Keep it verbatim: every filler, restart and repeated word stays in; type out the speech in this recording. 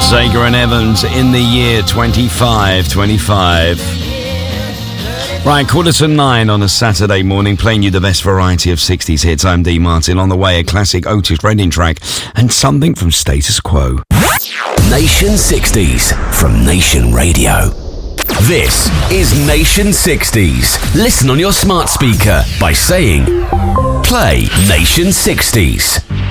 Zager and Evans in the year twenty-five twenty-five. Right, quarter to nine on a Saturday morning, playing you the best variety of sixties hits. I'm D. Martin. On the way, a classic Otis Redding track and something from Status Quo. Nation sixties from Nation Radio. This is Nation sixties. Listen on your smart speaker by saying, play Nation sixties.